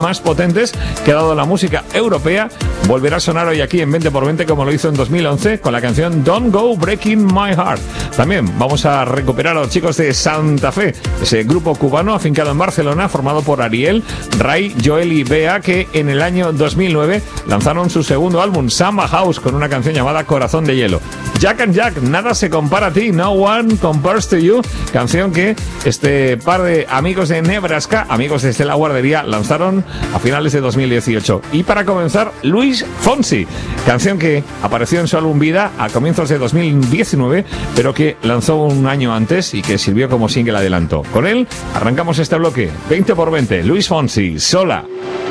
más potentes que ha dado la música europea, volverá a sonar hoy aquí en 20x20 como lo hizo en 2011 con la canción Don't Go Breaking My Heart. También vamos a recuperar a los chicos de Santa Fe, ese grupo cubano afincado en Barcelona formado por Ariel, Ray, Joel y Bea, que en el año 2009 lanzaron su segundo álbum Samba House con una canción llamada Corazón de Hielo. Jack and Jack, Nada se compara a ti, No One Compares to You, canción que este par de amigos de Nebraska, amigos desde la guardería, lanzaron a finales de 2018. Y para comenzar, Luis Fonsi, canción que apareció en su álbum Vida a comienzos de 2019, pero que lanzó un año antes y que sirvió como single adelanto. Con él arrancamos este bloque, 20x20, Luis Fonsi, Sola.